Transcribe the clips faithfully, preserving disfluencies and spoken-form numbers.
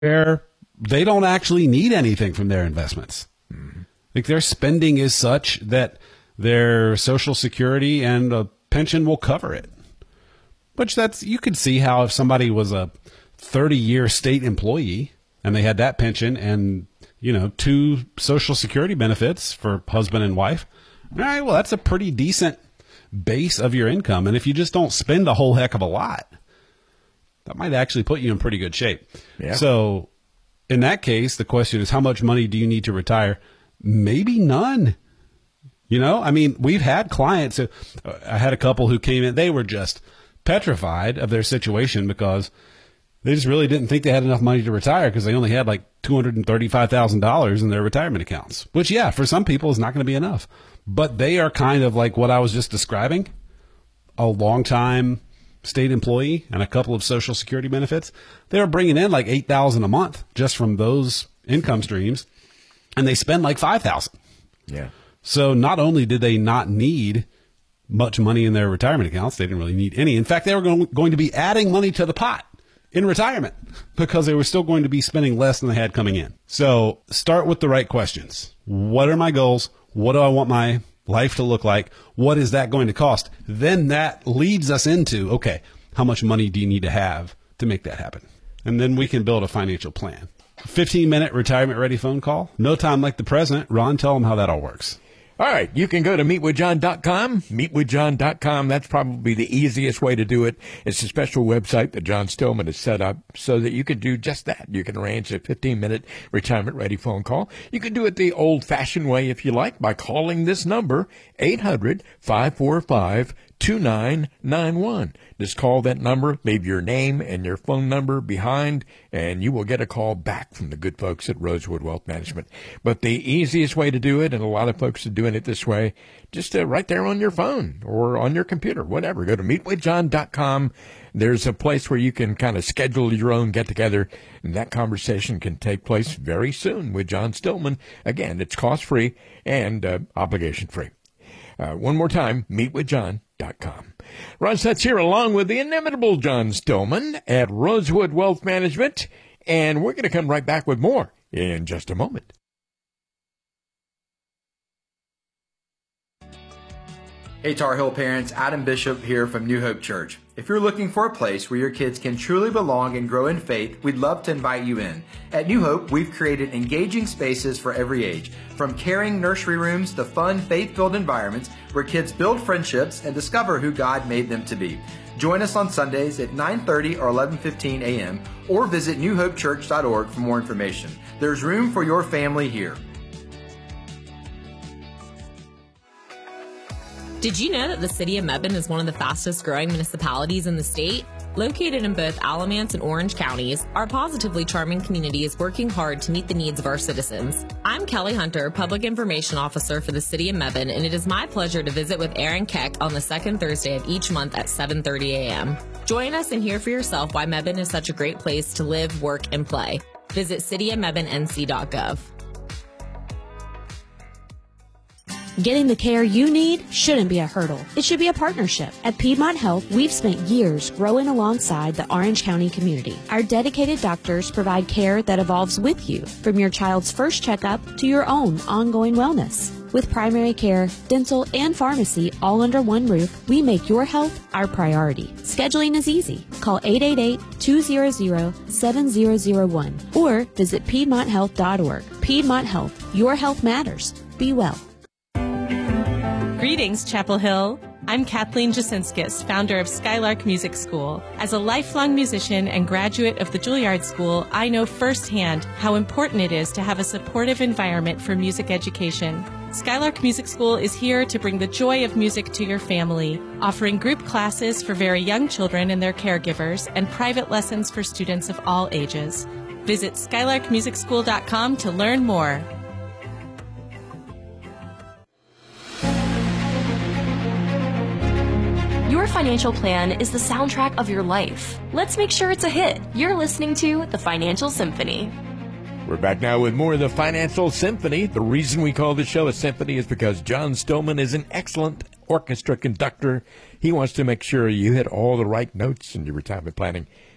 where they don't actually need anything from their investments. Mm-hmm. Like their spending is such that their Social Security and a pension will cover it. Which that's, you could see how if somebody was a thirty-year state employee and they had that pension and, you know, two Social Security benefits for husband and wife, all right, well, that's a pretty decent base of your income. And if you just don't spend a whole heck of a lot, that might actually put you in pretty good shape. Yeah. So in that case, the question is, how much money do you need to retire? Maybe none. You know, I mean, we've had clients. Who, I had a couple who came in, they were just petrified of their situation because they just really didn't think they had enough money to retire because they only had like two hundred thirty-five thousand dollars in their retirement accounts, which, yeah, for some people is not going to be enough. But they are kind of like what I was just describing, a long-time state employee and a couple of Social Security benefits. They were bringing in like eight thousand dollars a month just from those income streams, and they spend like five thousand dollars. Yeah. So not only did they not need much money in their retirement accounts, they didn't really need any. In fact, they were going, going to be adding money to the pot in retirement because they were still going to be spending less than they had coming in. So start with the right questions. What are my goals? What do I want my life to look like? What is that going to cost? Then that leads us into, okay, how much money do you need to have to make that happen? And then we can build a financial plan. fifteen minute retirement ready phone call. No time like the present. Ron, tell them how that all works. All right, you can go to meet with john dot com, meet with john dot com. That's probably the easiest way to do it. It's a special website that John Stillman has set up so that you can do just that. You can arrange a fifteen minute retirement-ready phone call. You can do it the old-fashioned way, if you like, by calling this number, eight hundred, five four five, two nine nine one. Just call that number, leave your name and your phone number behind, and you will get a call back from the good folks at Rosewood Wealth Management. But the easiest way to do it, and a lot of folks are doing it this way, just uh, right there on your phone or on your computer, whatever. Go to meet with john dot com. There's a place where you can kind of schedule your own get-together, and that conversation can take place very soon with John Stillman. Again, it's cost-free and uh, obligation-free. Uh, one more time, meet with john dot com. Ron Sets here along with the inimitable John Stillman at Rosewood Wealth Management, and we're going to come right back with more in just a moment. Hey Tar Heel parents, Adam Bishop here from New Hope Church. If you're looking for a place where your kids can truly belong and grow in faith, we'd love to invite you in. At New Hope, we've created engaging spaces for every age, from caring nursery rooms to fun, faith-filled environments where kids build friendships and discover who God made them to be. Join us on Sundays at nine thirty or eleven fifteen a.m. or visit new hope church dot org for more information. There's room for your family here. Did you know that the city of Mebane is one of the fastest growing municipalities in the state? Located in both Alamance and Orange counties, our positively charming community is working hard to meet the needs of our citizens. I'm Kelly Hunter, Public Information Officer for the city of Mebane, and it is my pleasure to visit with Aaron Keck on the second Thursday of each month at seven thirty a.m. Join us and hear for yourself why Mebane is such a great place to live, work, and play. Visit city of mebane n c dot gov. Getting the care you need shouldn't be a hurdle. It should be a partnership. At Piedmont Health, we've spent years growing alongside the Orange County community. Our dedicated doctors provide care that evolves with you, from your child's first checkup to your own ongoing wellness. With primary care, dental, and pharmacy all under one roof, we make your health our priority. Scheduling is easy. Call eight eight eight, two hundred, seven zero zero one or visit piedmont health dot org. Piedmont Health. Your health matters. Be well. Greetings, Chapel Hill. I'm Kathleen Jasinskis, founder of Skylark Music School. As a lifelong musician and graduate of the Juilliard School, I know firsthand how important it is to have a supportive environment for music education. Skylark Music School is here to bring the joy of music to your family, offering group classes for very young children and their caregivers, and private lessons for students of all ages. Visit skylark music school dot com to learn more. Your financial plan is the soundtrack of your life. Let's make sure it's a hit. You're listening to The Financial Symphony. We're back now with more of The Financial Symphony. The reason we call the show a symphony is because John Stillman is an excellent orchestra conductor. He wants to make sure you hit all the right notes in your retirement planning.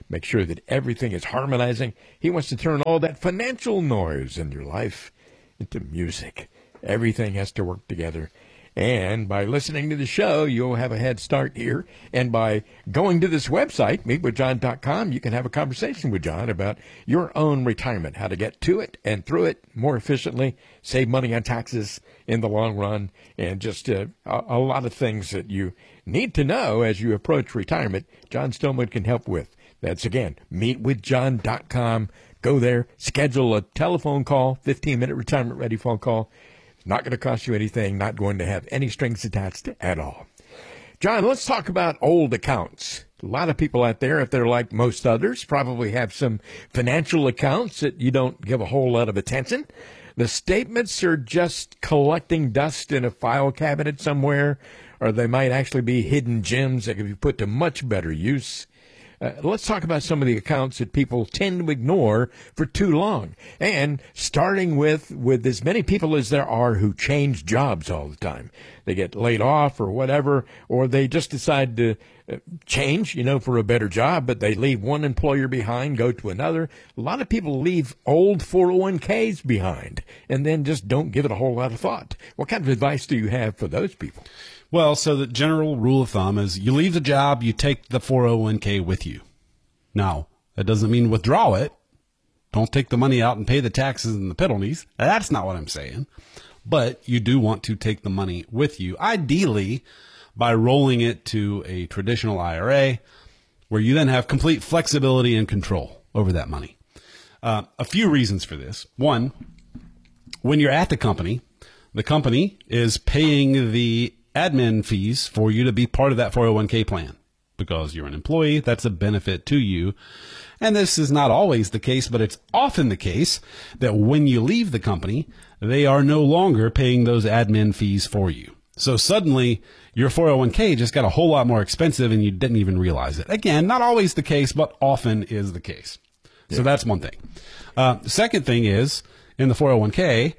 make sure that everything is harmonizing. He wants to turn all that financial noise in your life into music. Everything has to work together. And by listening to the show, you'll have a head start here. And by going to this website, meet with john dot com, you can have a conversation with John about your own retirement, how to get to it and through it more efficiently, save money on taxes in the long run, and just uh, a, a lot of things that you need to know as you approach retirement. John Stillman can help with. That's, again, meet with john dot com. Go there, schedule a telephone call, fifteen-minute retirement-ready phone call. Not going to cost you anything, not going to have any strings attached at all. John, let's talk about old accounts. A lot of people out there, if they're like most others, probably have some financial accounts that you don't give a whole lot of attention. The statements are just collecting dust in a file cabinet somewhere, or they might actually be hidden gems that can be put to much better use. Uh, let's talk about some of the accounts that people tend to ignore for too long. And starting with, with as many people as there are who change jobs all the time. They get laid off or whatever, or they just decide to uh, change, you know, for a better job, but they leave one employer behind, go to another. A lot of people leave old four oh one k's behind and then just don't give it a whole lot of thought. What kind of advice do you have for those people? Well, so the general rule of thumb is you leave the job, you take the four oh one k with you. Now, that doesn't mean withdraw it. Don't take the money out and pay the taxes and the penalties. That's not what I'm saying. But you do want to take the money with you, ideally by rolling it to a traditional I R A where you then have complete flexibility and control over that money. Uh, a few reasons for this. One, when you're at the company, the company is paying the admin fees for you to be part of that four oh one k plan. Because you're an employee, that's a benefit to you. And this is not always the case, but it's often the case that when you leave the company, they are no longer paying those admin fees for you. So suddenly your four oh one k just got a whole lot more expensive and you didn't even realize it. Again, not always the case, but often is the case. Yeah. So that's one thing. Uh, the second thing is in the four oh one k,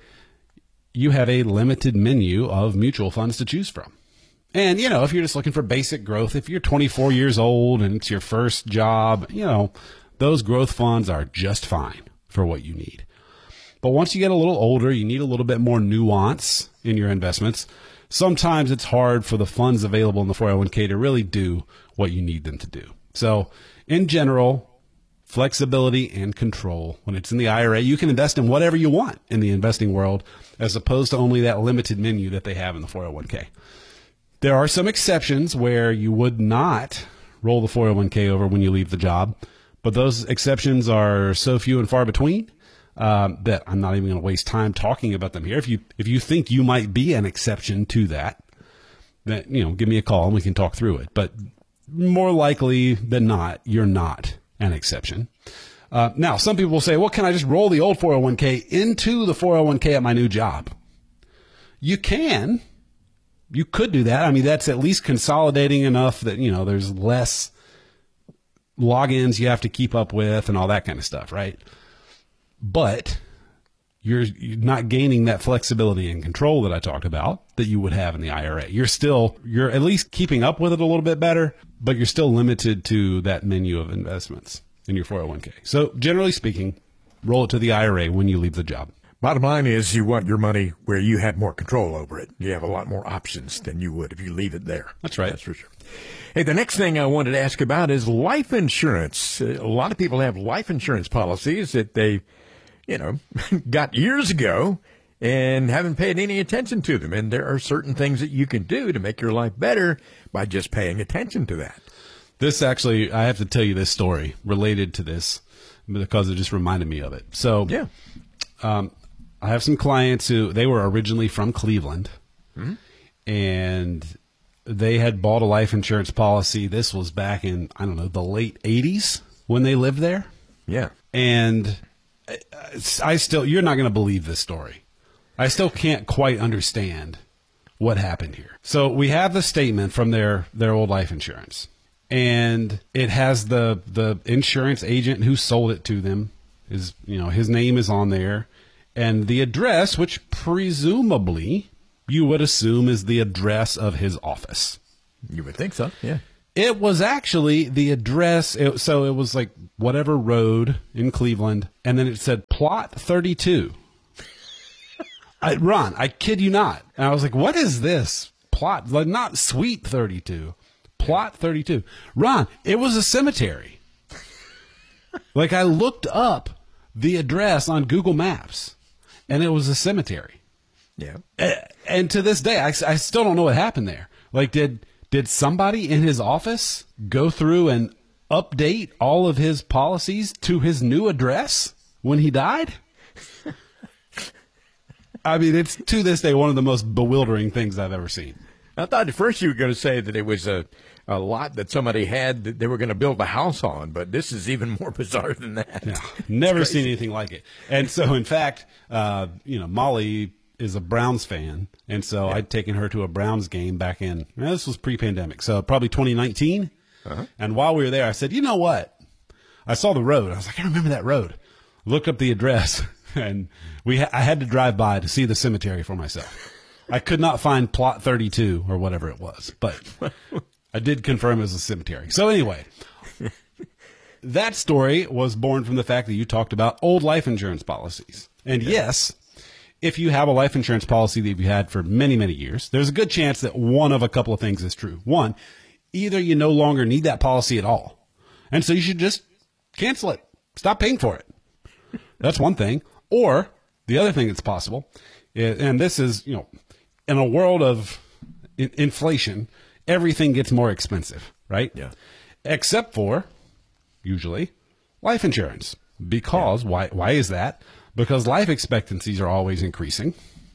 you have a limited menu of mutual funds to choose from. And, you know, if you're just looking for basic growth, if you're twenty-four years old and it's your first job, you know, those growth funds are just fine for what you need. But once you get a little older, you need a little bit more nuance in your investments. Sometimes it's hard for the funds available in the four oh one k to really do what you need them to do. So in general, flexibility and control. When it's in the I R A, you can invest in whatever you want in the investing world, as opposed to only that limited menu that they have in the four oh one k. There are some exceptions where you would not roll the four oh one k over when you leave the job, but those exceptions are so few and far between um, that I'm not even going to waste time talking about them here. If you if you think you might be an exception to that, then, you know, give me a call and we can talk through it. But more likely than not, you're not an exception. Uh, now, some people will say, well, can I just roll the old four oh one k into the four oh one k at my new job? You can. You could do that. I mean, that's at least consolidating enough that, you know, there's less logins you have to keep up with and all that kind of stuff, right? But you're, you're not gaining that flexibility and control that I talked about that you would have in the I R A. You're still, you're at least keeping up with it a little bit better, but you're still limited to that menu of investments in your four oh one k. So generally speaking, roll it to the I R A when you leave the job. Bottom line is you want your money where you have more control over it. You have a lot more options than you would if you leave it there. That's right. That's for sure. Hey, the next thing I wanted to ask about is life insurance. Uh, a lot of people have life insurance policies that they, you know, got years ago and haven't paid any attention to them. And there are certain things that you can do to make your life better by just paying attention to that. This actually, I have to tell you this story related to this because it just reminded me of it. So, yeah. Um, I have some clients who, they were originally from Cleveland, mm-hmm. and they had bought a life insurance policy. This was back in, I don't know, the late eighties when they lived there. Yeah. And I still, you're not going to believe this story. I still can't quite understand what happened here. So we have the statement from their, their old life insurance, and it has the, the insurance agent who sold it to them. Is, you know, his name is on there. And the address, which presumably you would assume is the address of his office. You would think so, yeah. It was actually the address. It, so it was like whatever road in Cleveland, and then it said plot thirty-two. I, Ron, I kid you not. And I was like, what is this? Plot, like not suite thirty-two. Plot thirty-two. Ron, it was a cemetery. Like I looked up the address on Google Maps, and it was a cemetery. Yeah. And to this day, I, I still don't know what happened there. Like, did did somebody in his office go through and update all of his policies to his new address when he died? I mean, it's to this day one of the most bewildering things I've ever seen. I thought at first you were going to say that it was a, a lot that somebody had that they were going to build a house on, but this is even more bizarre than that. Yeah, never seen anything like it. And so, in fact, uh, you know, Molly is a Browns fan, and so yeah. I'd taken her to a Browns game back in, well, this was pre-pandemic, so probably twenty nineteen. Uh-huh. And while we were there, I said, you know what? I saw the road. I was like, I remember that road. Looked up the address, and we ha- I had to drive by to see the cemetery for myself. I could not find plot thirty-two or whatever it was, but I did confirm it was a cemetery. So anyway, that story was born from the fact that you talked about old life insurance policies. And yeah. yes, if you have a life insurance policy that you've had for many, many years, there's a good chance that one of a couple of things is true. One, either you no longer need that policy at all, and so you should just cancel it. Stop paying for it. That's one thing. Or the other thing that's possible, is, and this is, you know, in a world of in- inflation, everything gets more expensive, right? Yeah. Except for, usually, life insurance. Because, yeah. why Why is that? Because life expectancies are always increasing.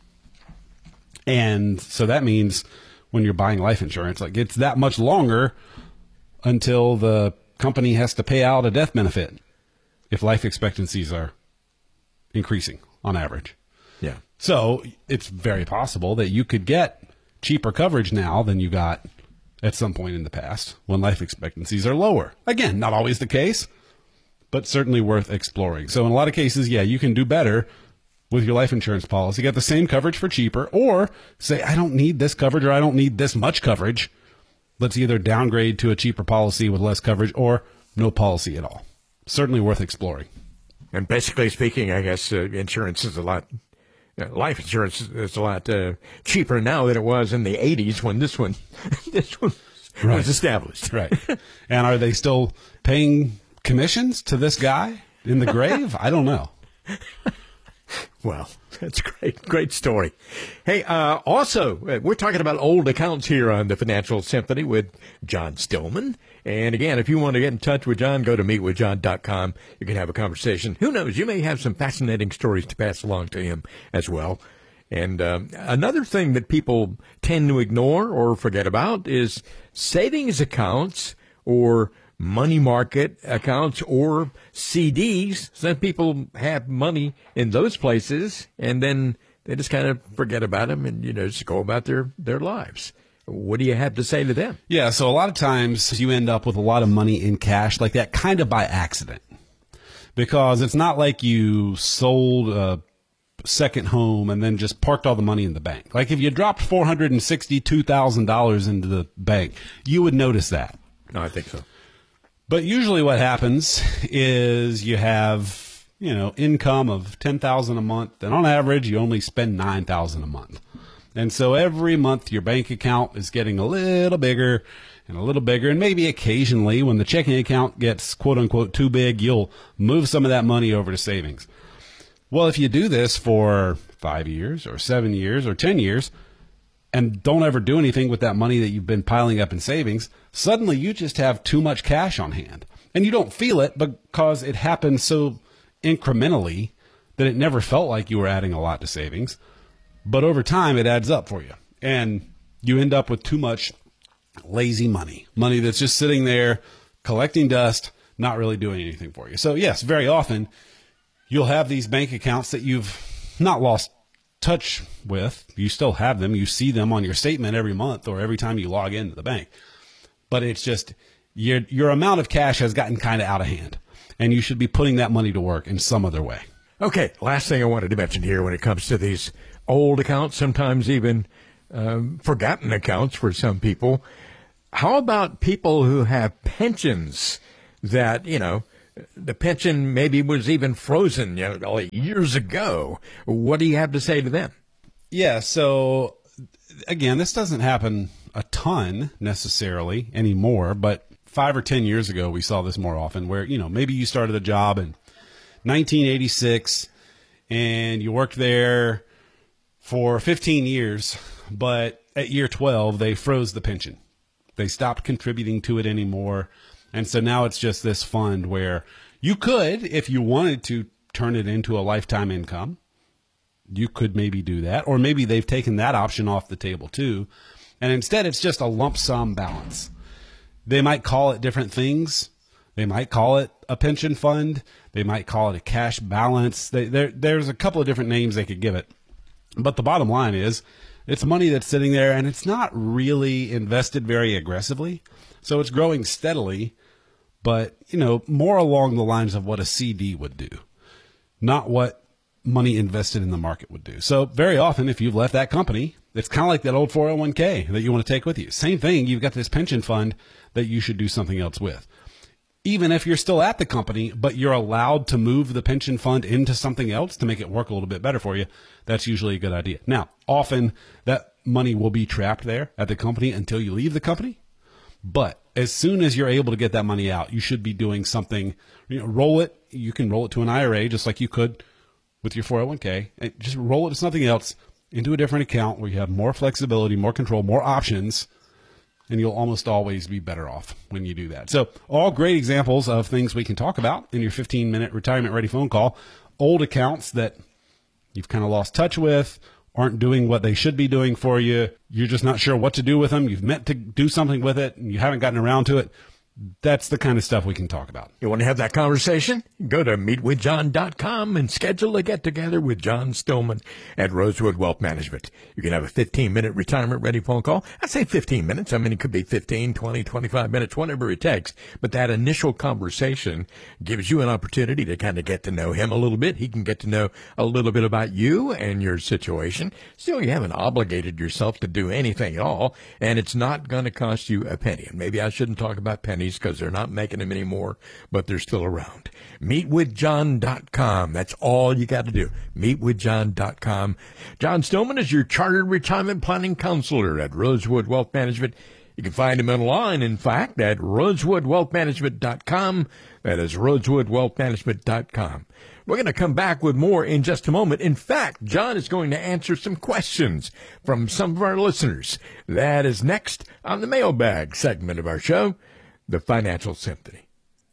And so that means when you're buying life insurance, like it's that much longer until the company has to pay out a death benefit if life expectancies are increasing on average. Yeah. So it's very possible that you could get cheaper coverage now than you got at some point in the past when life expectancies are lower. Again, not always the case, but certainly worth exploring. So in a lot of cases, yeah, you can do better with your life insurance policy. Get the same coverage for cheaper, or say, I don't need this coverage or I don't need this much coverage. Let's either downgrade to a cheaper policy with less coverage or no policy at all. Certainly worth exploring. And basically speaking, I guess uh, insurance is a lot, uh, life insurance is a lot uh, cheaper now than it was in the eighties when this one, this one right. was established. Right. And are they still paying commissions to this guy in the grave? I don't know. Well, that's great. Great story. Hey, uh, also, uh, we're talking about old accounts here on the Financial Symphony with John Stillman. And again, if you want to get in touch with John, go to meet with john dot com. You can have a conversation. Who knows? You may have some fascinating stories to pass along to him as well. And um, another thing that people tend to ignore or forget about is savings accounts or money market accounts or C Ds. Some people have money in those places, and then they just kind of forget about them and, you know, just go about their, their lives. What do you have to say to them? Yeah, so a lot of times you end up with a lot of money in cash like that kind of by accident, because it's not like you sold a second home and then just parked all the money in the bank. Like if you dropped four hundred sixty-two thousand dollars into the bank, you would notice that. No, I think so. But usually what happens is you have, you know, income of ten thousand dollars a month, and on average you only spend nine thousand dollars a month. And so every month your bank account is getting a little bigger and a little bigger, and maybe occasionally when the checking account gets quote unquote too big, you'll move some of that money over to savings. Well, if you do this for five years or seven years or ten years and don't ever do anything with that money that you've been piling up in savings, suddenly you just have too much cash on hand. And you don't feel it because it happens so incrementally that it never felt like you were adding a lot to savings. But over time, it adds up for you. And you end up with too much lazy money, money that's just sitting there collecting dust, not really doing anything for you. So yes, very often you'll have these bank accounts that you've not lost touch with. You still have them. You see them on your statement every month or every time you log into the bank. But it's just your your amount of cash has gotten kind of out of hand, and you should be putting that money to work in some other way. Okay, last thing I wanted to mention here when it comes to these old accounts, sometimes even um, forgotten accounts for some people. How about people who have pensions that, you know, the pension maybe was even frozen, you know, years ago? What do you have to say to them? Yeah, so again, this doesn't happen a ton necessarily anymore, but five or ten years ago, we saw this more often where, you know, maybe you started a job in nineteen eighty-six and you worked there for fifteen years, but at year twelve, they froze the pension. They stopped contributing to it anymore. And so now it's just this fund where you could, if you wanted to, turn it into a lifetime income. You could maybe do that. Or maybe they've taken that option off the table too. And instead, it's just a lump sum balance. They might call it different things. They might call it a pension fund. They might call it a cash balance. They, there, there's a couple of different names they could give it. But the bottom line is, it's money that's sitting there, and it's not really invested very aggressively. So it's growing steadily, but, you know, more along the lines of what a C D would do, not what money invested in the market would do. So very often, if you've left that company, it's kind of like that old four oh one k that you want to take with you. Same thing, you've got this pension fund that you should do something else with. Even if you're still at the company, but you're allowed to move the pension fund into something else to make it work a little bit better for you, that's usually a good idea. Now, often that money will be trapped there at the company until you leave the company. But as soon as you're able to get that money out, you should be doing something, you know, roll it. You can roll it to an I R A just like you could with your four oh one k. And just roll it to something else, into a different account where you have more flexibility, more control, more options. And you'll almost always be better off when you do that. So all great examples of things we can talk about in your fifteen minute retirement ready phone call. Old accounts that you've kind of lost touch with, aren't doing what they should be doing for you. You're just not sure what to do with them. You've meant to do something with it and you haven't gotten around to it. That's the kind of stuff we can talk about. You want to have that conversation? Go to meet with john dot com and schedule a get-together with John Stillman at Rosewood Wealth Management. You can have a fifteen minute retirement-ready phone call. I say fifteen minutes. I mean, it could be fifteen, twenty, twenty-five minutes, whatever it takes. But that initial conversation gives you an opportunity to kind of get to know him a little bit. He can get to know a little bit about you and your situation. Still, you haven't obligated yourself to do anything at all, and it's not going to cost you a penny. And maybe I shouldn't talk about pennies because they're not making them anymore, but they're still around. meet with john dot com. That's all you got to do. meet with john dot com. John Stillman is your chartered retirement planning counselor at Rosewood Wealth Management. You can find him online, in fact, at rosewood wealth management dot com. That is rosewood wealth management dot com. We're going to come back with more in just a moment. In fact, John is going to answer some questions from some of our listeners. That is next on the mailbag segment of our show, The Financial Symphony.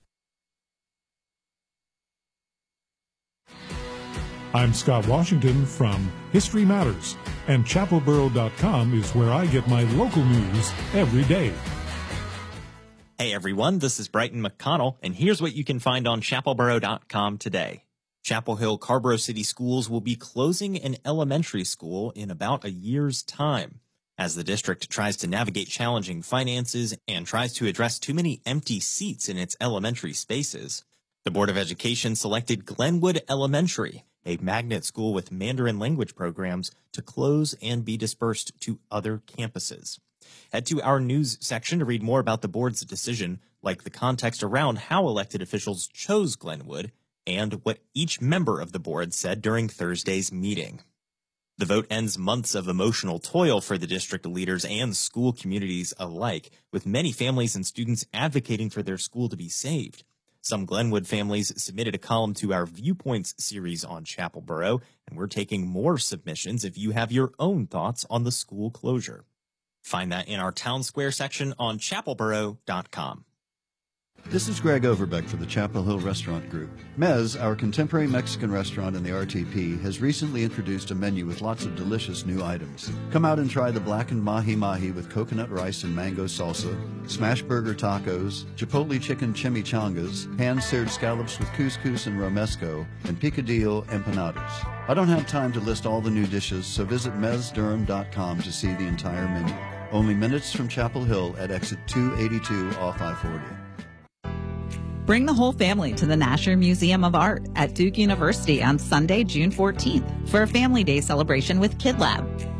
I'm Scott Washington from History Matters, and chapel borough dot com is where I get my local news every day. Hey everyone, this is Brighton McConnell, and here's what you can find on chapel borough dot com today. Chapel Hill Carborough City Schools will be closing an elementary school in about a year's time, as the district tries to navigate challenging finances and tries to address too many empty seats in its elementary spaces. The Board of Education selected Glenwood Elementary, a magnet school with Mandarin language programs, to close and be dispersed to other campuses. Head to our news section to read more about the board's decision, like the context around how elected officials chose Glenwood and what each member of the board said during Thursday's meeting. The vote ends months of emotional toil for the district leaders and school communities alike, with many families and students advocating for their school to be saved. Some Glenwood families submitted a column to our Viewpoints series on Chapel Borough, and we're taking more submissions if you have your own thoughts on the school closure. Find that in our Town Square section on chapel borough dot com. This is Greg Overbeck for the Chapel Hill Restaurant Group. Mez, our contemporary Mexican restaurant in the R T P, has recently introduced a menu with lots of delicious new items. Come out and try the blackened mahi-mahi with coconut rice and mango salsa, smash burger tacos, chipotle chicken chimichangas, hand-seared scallops with couscous and romesco, and picadillo empanadas. I don't have time to list all the new dishes, so visit mez durham dot com to see the entire menu. Only minutes from Chapel Hill at exit two eighty-two off I forty. Bring the whole family to the Nasher Museum of Art at Duke University on Sunday, June fourteenth for a Family Day celebration with Kid Lab.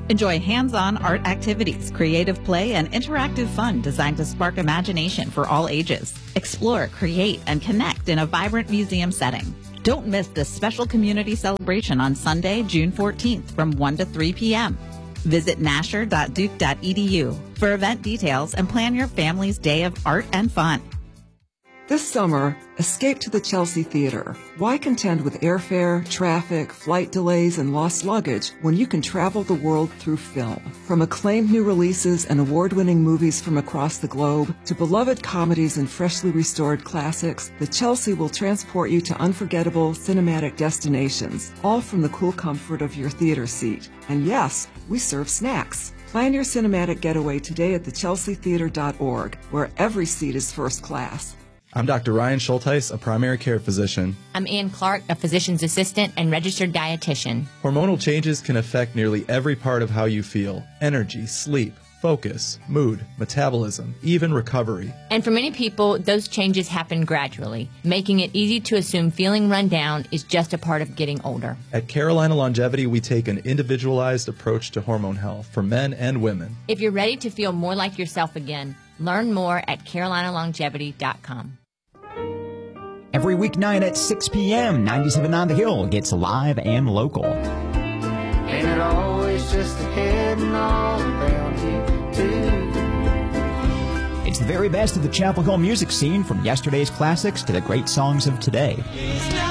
Enjoy hands-on art activities, creative play, and interactive fun designed to spark imagination for all ages. Explore, create, and connect in a vibrant museum setting. Don't miss this special community celebration on Sunday, June fourteenth from one to three p.m. Visit nasher dot duke dot e d u for event details and plan your family's day of art and fun. This summer, escape to the Chelsea Theater. Why contend with airfare, traffic, flight delays, and lost luggage when you can travel the world through film? From acclaimed new releases and award-winning movies from across the globe to beloved comedies and freshly restored classics, the Chelsea will transport you to unforgettable cinematic destinations, all from the cool comfort of your theater seat. And yes, we serve snacks. Plan your cinematic getaway today at the chelsea theater dot org, where every seat is first class. I'm Doctor Ryan Schulteis, a primary care physician. I'm Ann Clark, a physician's assistant and registered dietitian. Hormonal changes can affect nearly every part of how you feel: energy, sleep, focus, mood, metabolism, even recovery. And for many people, those changes happen gradually, making it easy to assume feeling run down is just a part of getting older. At Carolina Longevity, we take an individualized approach to hormone health for men and women. If you're ready to feel more like yourself again, learn more at carolina longevity dot com. Every weeknight at six p.m., ninety-seven on the Hill gets live and local. Ain't it always just ahead and all around you, too? It's the very best of the Chapel Hill music scene, from yesterday's classics to the great songs of today. It's